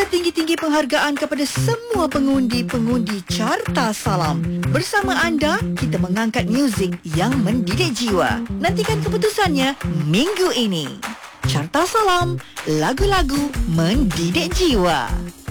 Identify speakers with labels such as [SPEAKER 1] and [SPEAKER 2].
[SPEAKER 1] setinggi-tinggi penghargaan kepada semua pengundi-pengundi Carta Salam. Bersama anda, kita mengangkat muzik yang mendidik jiwa. Nantikan keputusannya minggu ini. Carta Salam, lagu-lagu mendidik jiwa.